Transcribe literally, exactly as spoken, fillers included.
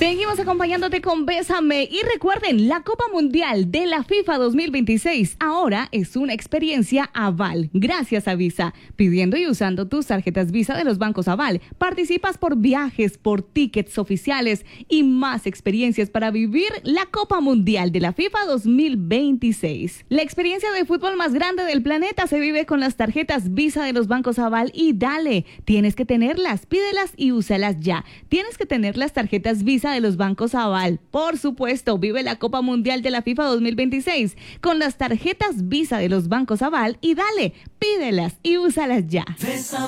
Seguimos acompañándote con Bésame y recuerden, la Copa Mundial de la FIFA dos mil veintiséis ahora es una experiencia Aval, gracias a Visa. Pidiendo y usando tus tarjetas Visa de los bancos Aval, participas por viajes, por tickets oficiales y más experiencias para vivir la Copa Mundial de la FIFA dos mil veintiséis. La experiencia de fútbol más grande del planeta se vive con las tarjetas Visa de los bancos Aval y dale, tienes que tenerlas, pídelas y úsalas ya. Tienes que tener las tarjetas Visa de los bancos Aval. Por supuesto, vive la Copa Mundial de la FIFA dos mil veintiséis con las tarjetas Visa de los bancos Aval y dale, pídelas y úsalas ya.